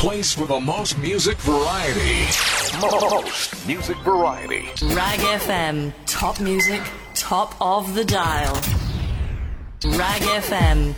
place with the most music variety. Most music variety. Rag FM. Top music, top of the dial. Rag FM.